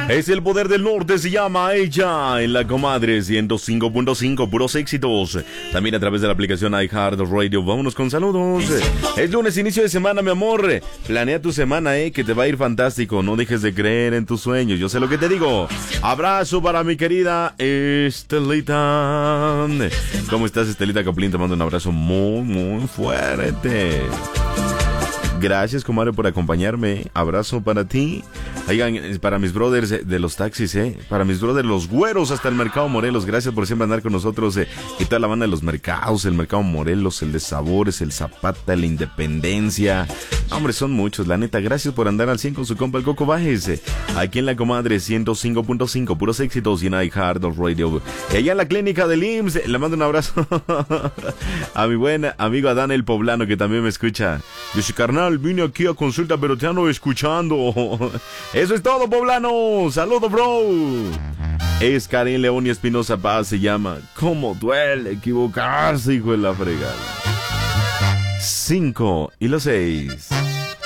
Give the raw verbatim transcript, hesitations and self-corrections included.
Es el poder del norte, se llama ella en la comadre ciento cinco punto cinco, puros éxitos. También a través de la aplicación iHeartRadio. Vámonos con saludos. Es lunes, inicio de semana, mi amor. Planea tu semana, eh, que te va a ir fantástico. No dejes de creer en tus sueños. Yo sé lo que te digo. Abrazo para mi querida Estelita. ¿Cómo estás, Estelita Caplín? Te mando un abrazo muy, muy fuerte. Gracias, comadre, por acompañarme. Abrazo para ti. Oigan, para mis brothers de los taxis, eh. Para mis brothers, los güeros hasta el Mercado Morelos. Gracias por siempre andar con nosotros. Eh. Y toda la banda de los mercados, el Mercado Morelos, el de Sabores, el Zapata, la Independencia. Hombre, son muchos, la neta. Gracias por andar al cien con su compa el Coco Bajes. Eh. Aquí en la comadre ciento cinco punto cinco, puros éxitos y en iHeartRadio. Y allá en la clínica del I M S S, le mando un abrazo a mi buen amigo Adán el Poblano, que también me escucha. Dice, carnal, vine aquí a consulta, pero te ando escuchando. Eso es todo, poblano. Saludos, bro. Es Karin León y Espinosa Paz, se llama ¿Cómo duele equivocarse, hijo de la fregada? Cinco y los seis.